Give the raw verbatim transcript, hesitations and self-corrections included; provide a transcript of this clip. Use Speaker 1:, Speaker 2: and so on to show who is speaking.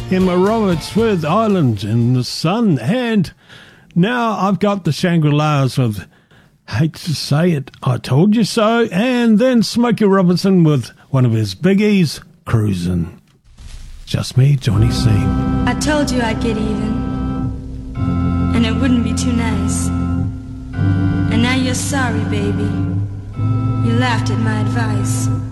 Speaker 1: Emma Roberts with Island in the Sun. And now I've got the Shangri-Las with Hate to Say It, I Told You So. And then Smokey Robinson with one of his biggies, Cruisin'. Just me, Johnny C.
Speaker 2: I told you I'd get even, and it wouldn't be too nice. And now you're sorry, baby. You laughed at my advice.